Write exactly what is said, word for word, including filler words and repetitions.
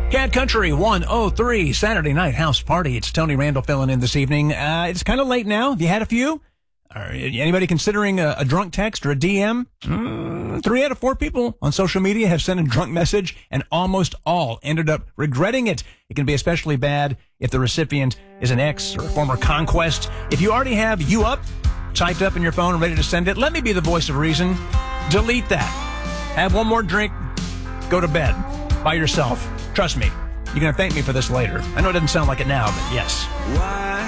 Cat Country one oh three, Saturday Night House Party. It's Tony Randall filling in this evening. Uh, it's kind of late now. Have you had a few? Are anybody considering a, a drunk text or a D M? Mm, three out of four people on social media have sent a drunk message, and almost all ended up regretting it. It can be especially bad if the recipient is an ex or a former conquest. If you already have "you up" typed up in your phone and ready to send it, let me be the voice of reason. Delete that. Have one more drink. Go to bed by yourself. Trust me, you're going to thank me for this later. I know it doesn't sound like it now, but yes. Why